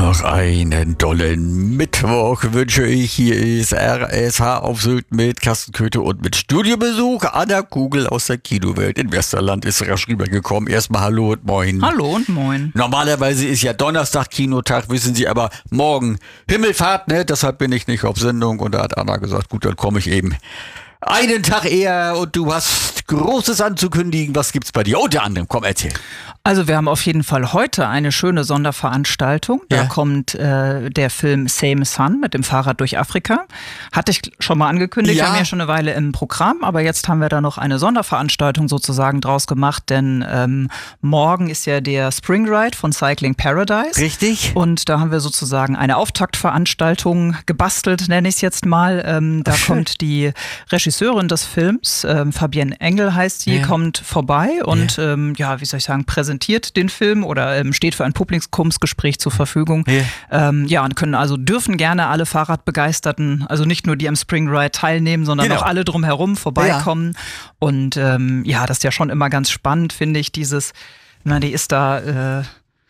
Noch einen dollen Mittwoch wünsche ich. Hier ist RSH auf Sylt mit Carsten Köthe und mit Studiobesuch. Anna Kugel aus der Kinowelt in Westerland ist rasch rübergekommen. Erstmal hallo und moin. Hallo und moin. Normalerweise ist ja Donnerstag Kinotag, wissen Sie, aber morgen Himmelfahrt, ne? Deshalb bin ich nicht auf Sendung. Und da hat Anna gesagt, gut, dann komme ich eben einen Tag eher und du hast Großes anzukündigen. Was gibt's bei dir? Unter anderem, komm, erzähl. Also wir haben auf jeden Fall heute eine schöne Sonderveranstaltung. Da kommt der Film Same Sun mit dem Fahrrad durch Afrika. Hatte ich schon mal angekündigt, haben wir ja schon eine Weile im Programm, aber jetzt haben wir da noch eine Sonderveranstaltung sozusagen draus gemacht, denn morgen ist ja der Spring Ride von Cycling Paradise. Richtig. Und da haben wir sozusagen eine Auftaktveranstaltung gebastelt, nenne ich es jetzt mal. Da kommt die Regisseurin des Films, Fabienne Engel heißt sie, kommt vorbei und wie soll ich sagen, präsentiert den Film oder steht für ein Publikumsgespräch zur Verfügung. Und dürfen gerne alle Fahrradbegeisterten, also nicht nur die am Spring Ride teilnehmen, sondern auch alle drumherum vorbeikommen. Und das ist ja schon immer ganz spannend, finde ich, die ist da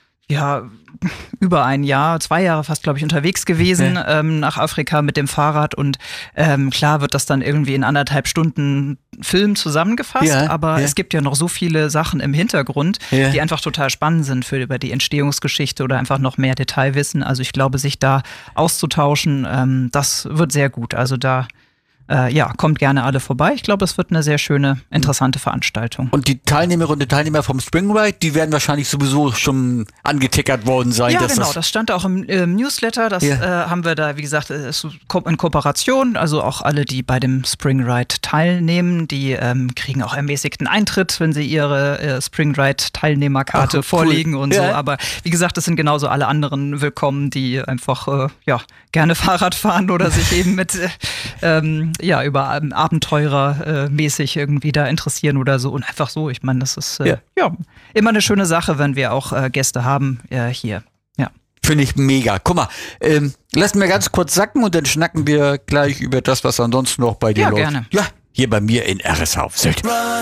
über ein Jahr, 2 Jahre fast, glaube ich, unterwegs gewesen nach Afrika mit dem Fahrrad und klar wird das dann irgendwie in 1,5 Stunden Film zusammengefasst, aber es gibt ja noch so viele Sachen im Hintergrund, die einfach total spannend sind über die Entstehungsgeschichte oder einfach noch mehr Detailwissen. Also ich glaube, sich da auszutauschen, das wird sehr gut. Also da kommt gerne alle vorbei. Ich glaube, es wird eine sehr schöne, interessante Veranstaltung. Und die Teilnehmerinnen und Teilnehmer vom Spring Ride, die werden wahrscheinlich sowieso schon angetickert worden sein. Ja, genau. Das stand auch im Newsletter. Das haben wir da, wie gesagt, in Kooperation. Also auch alle, die bei dem Spring Ride teilnehmen, die kriegen auch ermäßigten Eintritt, wenn sie ihre Spring Ride Teilnehmerkarte vorlegen und so. Aber wie gesagt, es sind genauso alle anderen willkommen, die einfach gerne Fahrrad fahren oder sich eben mit über Abenteurer mäßig irgendwie da interessieren oder so und einfach so. Ich meine, das ist immer eine schöne Sache, wenn wir auch Gäste haben hier. Ja. Finde ich mega. Guck mal, lassen wir ganz kurz sacken und dann schnacken wir gleich über das, was ansonsten noch bei dir läuft. Ja, gerne. Ja, hier bei mir in RSH auf Sylt.